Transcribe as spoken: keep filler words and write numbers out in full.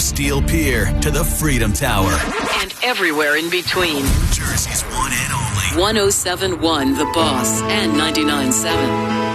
Steel Pier to the Freedom Tower. And everywhere in between. Jersey's one and only. one oh seven point one The Boss and ninety-nine point seven.